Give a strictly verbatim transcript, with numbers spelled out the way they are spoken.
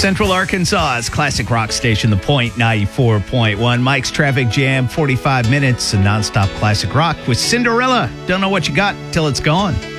Central Arkansas's classic rock station, The Point, ninety-four point one. Mike's Traffic Jam, forty-five minutes of nonstop classic rock with Cinderella. Don't know what you got till it's gone.